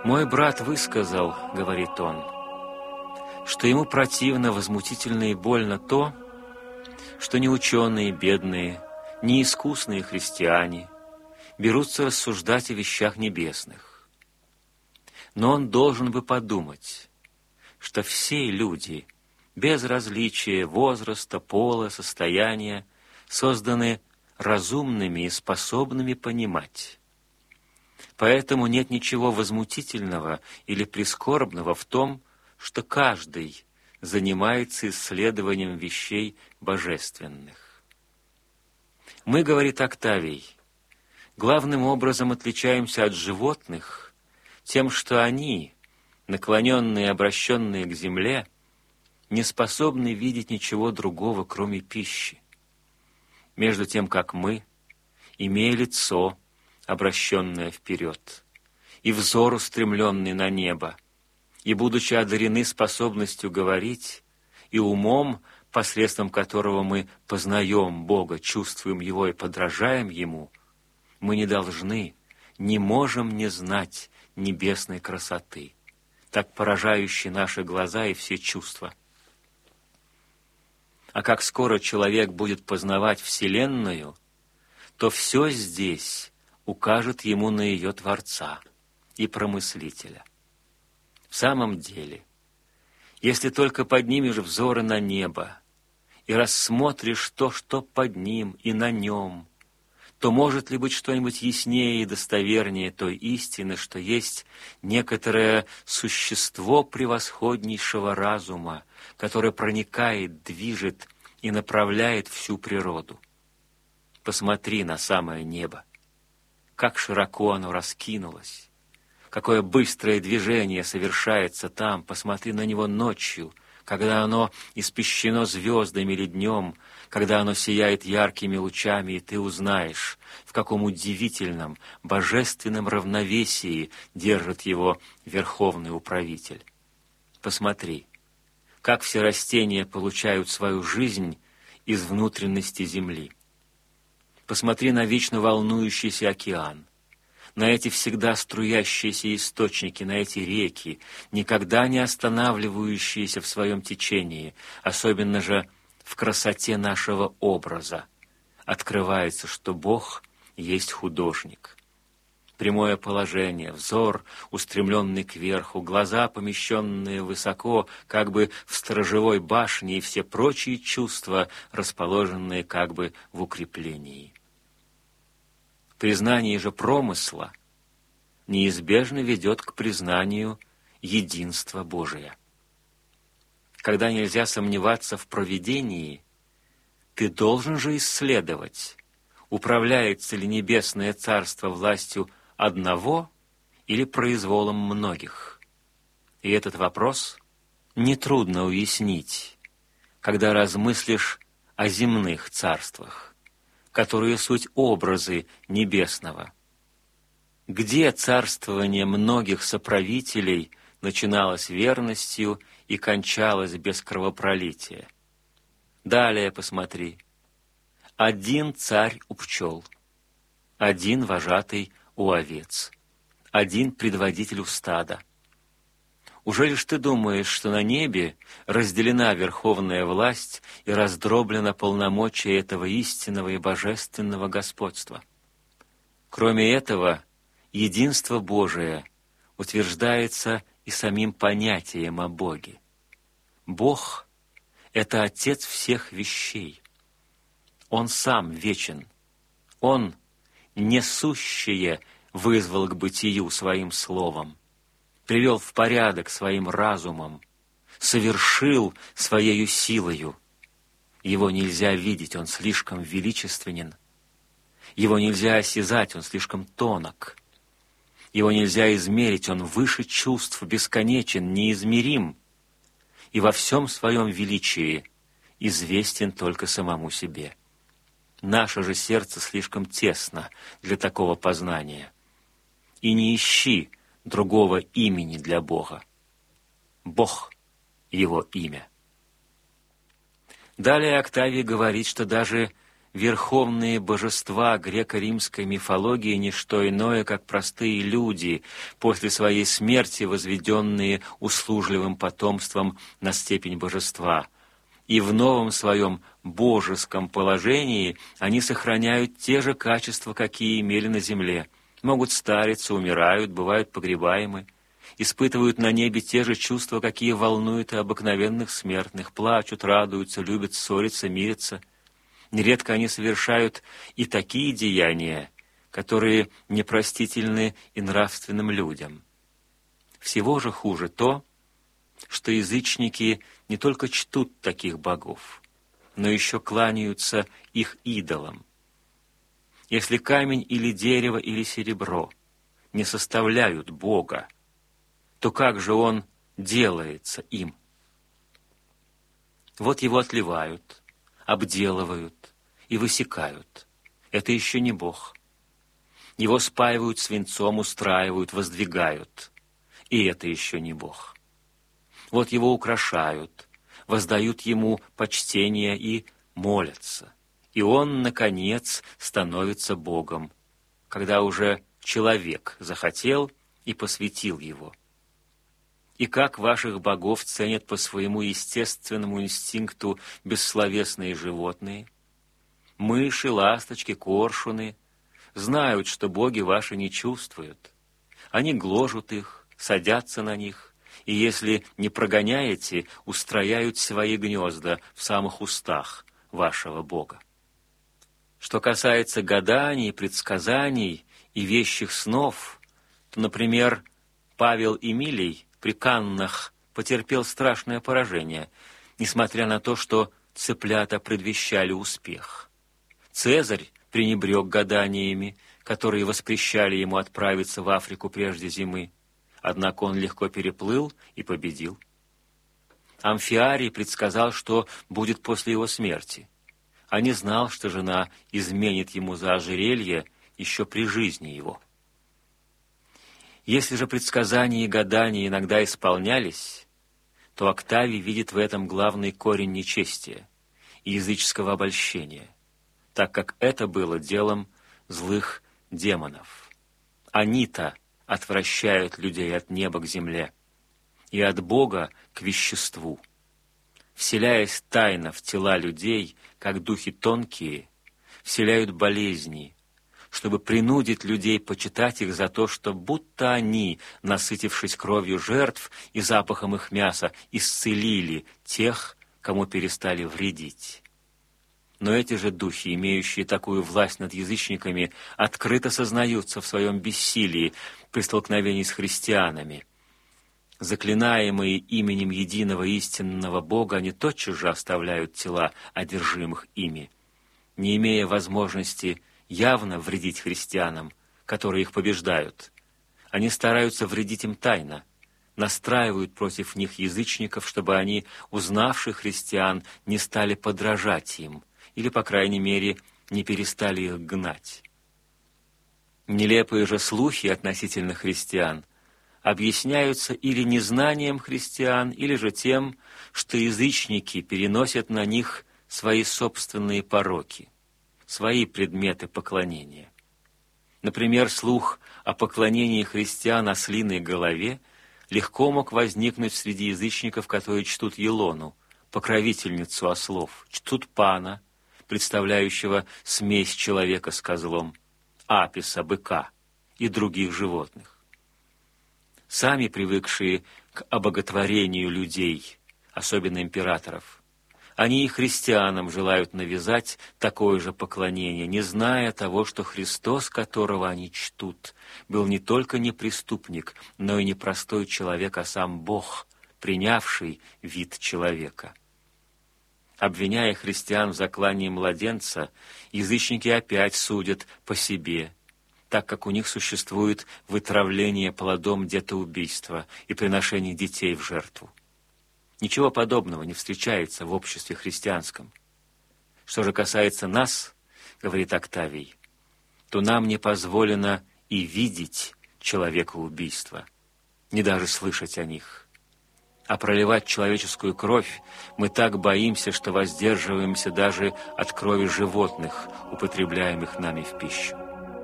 «Мой брат высказал, — говорит он, — что ему противно, возмутительно и больно то, что ни ученые бедные, ни искусные христиане берутся рассуждать о вещах небесных. Но он должен бы подумать, что все люди, без различия возраста, пола, состояния, созданы разумными и способными понимать. Поэтому нет ничего возмутительного или прискорбного в том, что каждый занимается исследованием вещей божественных. Мы, говорит Октавий, главным образом отличаемся от животных тем, что они, наклоненные и обращенные к земле, не способны видеть ничего другого, кроме пищи, между тем, как мы, имея лицо, обращенное вперед, и взор устремленный на небо, и, будучи одарены способностью говорить, и умом, посредством которого мы познаем Бога, чувствуем Его и подражаем Ему, мы не должны, не можем не знать небесной красоты, так поражающей наши глаза и все чувства. А как скоро человек будет познавать Вселенную, то все здесь укажет ему на ее Творца и Промыслителя. В самом деле, если только поднимешь взоры на небо и рассмотришь то, что под ним и на нем, то может ли быть что-нибудь яснее и достовернее той истины, что есть некоторое существо превосходнейшего разума, которое проникает, движет и направляет всю природу? Посмотри на самое небо. Как широко оно раскинулось, какое быстрое движение совершается там. Посмотри на него ночью, когда оно испещрено звездами, или днем, когда оно сияет яркими лучами, и ты узнаешь, в каком удивительном, божественном равновесии держит его Верховный Управитель. Посмотри, как все растения получают свою жизнь из внутренности земли. Посмотри на вечно волнующийся океан, на эти всегда струящиеся источники, на эти реки, никогда не останавливающиеся в своем течении, особенно же в красоте нашего образа. Открывается, что Бог есть художник. Прямое положение, взор, устремленный кверху, глаза, помещенные высоко, как бы в сторожевой башне, и все прочие чувства, расположенные как бы в укреплении. Признание же промысла неизбежно ведет к признанию единства Божия. Когда нельзя сомневаться в провидении, ты должен же исследовать, управляется ли небесное царство властью одного или произволом многих. И этот вопрос нетрудно уяснить, когда размыслишь о земных царствах, которые суть образы небесного. Где царствование многих соправителей начиналось верностью и кончалось без кровопролития? Далее посмотри. Один царь у пчел, один вожатый у овец, один предводитель у стада. Уже лишь ты думаешь, что на небе разделена верховная власть и раздроблено полномочия этого истинного и божественного господства? Кроме этого, единство Божие утверждается и самим понятием о Боге. Бог — это Отец всех вещей. Он сам вечен. Он несущее вызвал к бытию своим словом, привел в порядок своим разумом, совершил своею силою. Его нельзя видеть, он слишком величественен. Его нельзя осязать, он слишком тонок. Его нельзя измерить, он выше чувств, бесконечен, неизмерим. И во всем своем величии известен только самому себе. Наше же сердце слишком тесно для такого познания. И не ищи другого имени для Бога. Бог — Его имя. Далее Октавий говорит, что даже верховные божества греко-римской мифологии не что иное, как простые люди, после своей смерти возведенные услужливым потомством на степень божества. И в новом своем божеском положении они сохраняют те же качества, какие имели на земле. Могут стариться, умирают, бывают погребаемы, испытывают на небе те же чувства, какие волнуют и обыкновенных смертных, плачут, радуются, любят, ссорятся, мирятся. Нередко они совершают и такие деяния, которые непростительны и нравственным людям. Всего же хуже то, что язычники не только чтут таких богов, но еще кланяются их идолам. Если камень или дерево или серебро не составляют Бога, то как же он делается им? Вот его отливают, обделывают и высекают. Это еще не Бог. Его спаивают свинцом, устраивают, воздвигают. И это еще не Бог. Вот его украшают, воздают ему почтение и молятся. И он, наконец, становится Богом, когда уже человек захотел и посвятил его. И как ваших богов ценят по своему естественному инстинкту бессловесные животные? Мыши, ласточки, коршуны знают, что боги ваши не чувствуют. Они гложут их, садятся на них, и если не прогоняете, устрояют свои гнезда в самых устах вашего Бога. Что касается гаданий, предсказаний и вещих снов, то, например, Павел Эмилий при Каннах потерпел страшное поражение, несмотря на то, что цыплята предвещали успех. Цезарь пренебрег гаданиями, которые воспрещали ему отправиться в Африку прежде зимы, однако он легко переплыл и победил. Амфиарий предсказал, что будет после его смерти, а не знал, что жена изменит ему за ожерелье еще при жизни его. Если же предсказания и гадания иногда исполнялись, то Октавий видит в этом главный корень нечестия и языческого обольщения, так как это было делом злых демонов. Они-то отвращают людей от неба к земле и от Бога к веществу, вселяясь тайно в тела людей, как духи тонкие, вселяют болезни, чтобы принудить людей почитать их за то, что будто они, насытившись кровью жертв и запахом их мяса, исцелили тех, кому перестали вредить. Но эти же духи, имеющие такую власть над язычниками, открыто сознаются в своем бессилии при столкновении с христианами. Заклинаемые именем единого истинного Бога, они тотчас же оставляют тела одержимых ими, не имея возможности явно вредить христианам, которые их побеждают. Они стараются вредить им тайно, настраивают против них язычников, чтобы они, узнавши христиан, не стали подражать им, или, по крайней мере, не перестали их гнать. Нелепые же слухи относительно христиан объясняются или незнанием христиан, или же тем, что язычники переносят на них свои собственные пороки, свои предметы поклонения. Например, слух о поклонении христиан ослиной голове легко мог возникнуть среди язычников, которые чтут Елону, покровительницу ослов, чтут Пана, представляющего смесь человека с козлом, Аписа, быка и других животных. Сами привыкшие к обоготворению людей, особенно императоров, они и христианам желают навязать такое же поклонение, не зная того, что Христос, которого они чтут, был не только не преступник, но и не простой человек, а сам Бог, принявший вид человека. Обвиняя христиан в заклании младенца, язычники опять судят по себе, так как у них существует вытравление плодом детоубийства и приношение детей в жертву. Ничего подобного не встречается в обществе христианском. Что же касается нас, говорит Октавий, то нам не позволено и видеть человекоубийства, не даже слышать о них. А проливать человеческую кровь мы так боимся, что воздерживаемся даже от крови животных, употребляемых нами в пищу.